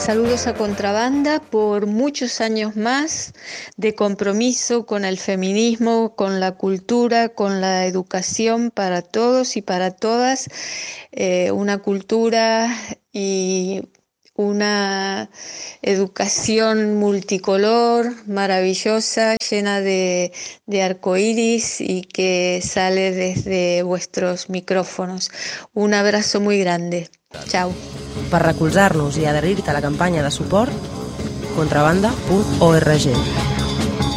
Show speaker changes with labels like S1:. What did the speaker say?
S1: saludos a Contrabanda por muchos años más de compromiso con el feminismo, con la cultura, con la educación para todos y para todas, una cultura y una educación multicolor, maravillosa, llena de arcoíris y que sale desde vuestros micrófonos. Un abrazo muy grande. Chao.
S2: Per recolzar-nos i adherir-te a la campanya de suport, contrabanda.org.